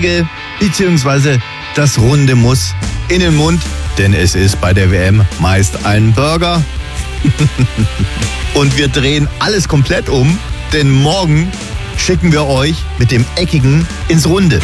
eckige bzw. das runde Muss in den Mund, denn es ist bei der WM meist ein Burger. Und wir drehen alles komplett um, denn morgen schicken wir euch mit dem Eckigen ins Runde.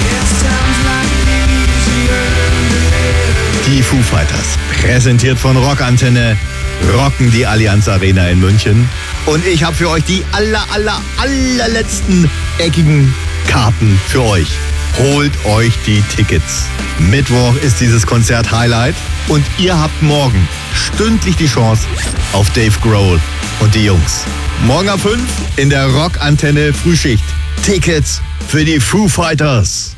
Die Foo Fighters, präsentiert von Rockantenne, rocken die Allianz Arena in München. Und ich habe für euch die allerletzten eckigen Karten für euch. Holt euch die Tickets. Mittwoch ist dieses Konzert-Highlight und ihr habt morgen stündlich die Chance auf Dave Grohl und die Jungs. Morgen ab 5 in der Rockantenne Frühschicht. Tickets für die Foo Fighters.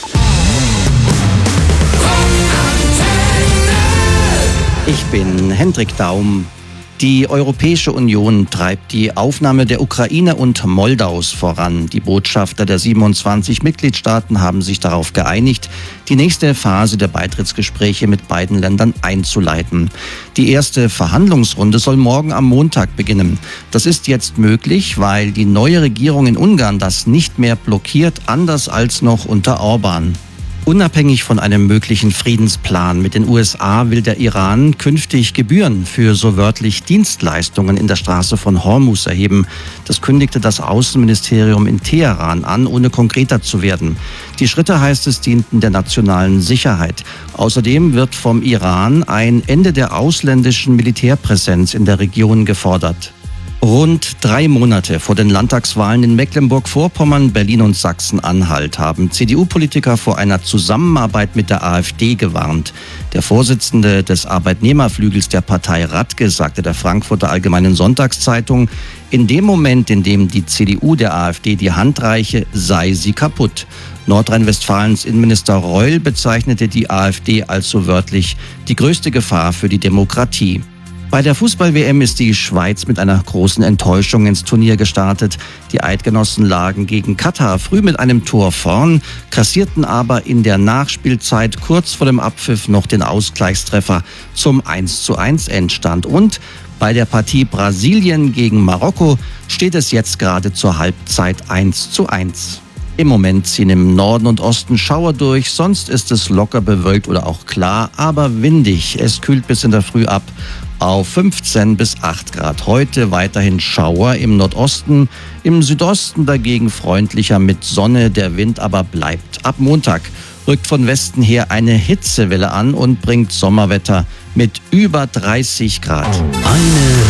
Ich bin Hendrik Daum. Die Europäische Union treibt die Aufnahme der Ukraine und Moldaus voran. Die Botschafter der 27 Mitgliedstaaten haben sich darauf geeinigt, die nächste Phase der Beitrittsgespräche mit beiden Ländern einzuleiten. Die erste Verhandlungsrunde soll morgen am Montag beginnen. Das ist jetzt möglich, weil die neue Regierung in Ungarn das nicht mehr blockiert, anders als noch unter Orban. Unabhängig von einem möglichen Friedensplan mit den USA will der Iran künftig Gebühren für so wörtlich Dienstleistungen in der Straße von Hormuz erheben. Das kündigte das Außenministerium in Teheran an, ohne konkreter zu werden. Die Schritte, heißt es, dienten der nationalen Sicherheit. Außerdem wird vom Iran ein Ende der ausländischen Militärpräsenz in der Region gefordert. Rund 3 Monate vor den Landtagswahlen in Mecklenburg-Vorpommern, Berlin und Sachsen-Anhalt haben CDU-Politiker vor einer Zusammenarbeit mit der AfD gewarnt. Der Vorsitzende des Arbeitnehmerflügels der Partei Radke sagte der Frankfurter Allgemeinen Sonntagszeitung, in dem Moment, in dem die CDU der AfD die Hand reiche, sei sie kaputt. Nordrhein-Westfalens Innenminister Reul bezeichnete die AfD als so wörtlich die größte Gefahr für die Demokratie. Bei der Fußball-WM ist die Schweiz mit einer großen Enttäuschung ins Turnier gestartet. Die Eidgenossen lagen gegen Katar früh mit einem Tor vorn, kassierten aber in der Nachspielzeit kurz vor dem Abpfiff noch den Ausgleichstreffer zum 1:1 Endstand. Und bei der Partie Brasilien gegen Marokko steht es jetzt gerade zur Halbzeit 1:1. Im Moment ziehen im Norden und Osten Schauer durch, sonst ist es locker bewölkt oder auch klar, aber windig. Es kühlt bis in der Früh ab auf 15 bis 8 Grad. Heute weiterhin Schauer im Nordosten, im Südosten dagegen freundlicher mit Sonne, der Wind aber bleibt. Ab Montag rückt von Westen her eine Hitzewelle an und bringt Sommerwetter mit über 30 Grad.